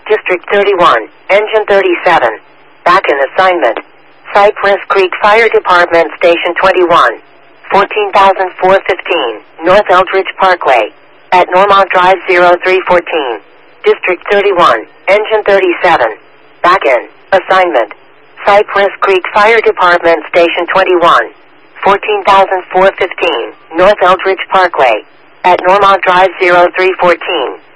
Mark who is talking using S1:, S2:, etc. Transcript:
S1: District 31, Engine 37. Back in assignment. Cypress Creek Fire Department Station 21. 14,415, North Eldridge Parkway. At Normand Drive 0314. District 31, Engine 37. Back in assignment. Cypress Creek Fire Department Station 21. 14,415, North Eldridge Parkway. At Normand Drive 0314.